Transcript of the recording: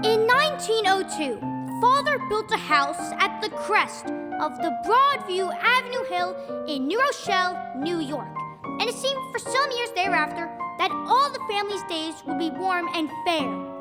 In 1902, Father built a house at the crest of the Broadview Avenue Hill in New Rochelle, New York. And it seemed for some years thereafter that all the family's days would be warm and fair.